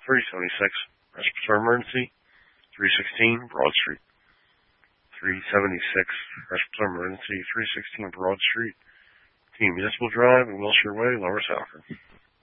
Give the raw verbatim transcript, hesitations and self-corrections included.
three seventy-six, respiratory emergency, three sixteen, Broad Street. three seventy-six, respiratory emergency, three sixteen, Broad Street. Team Municipal Drive and Wilshire Way, Lower Southern.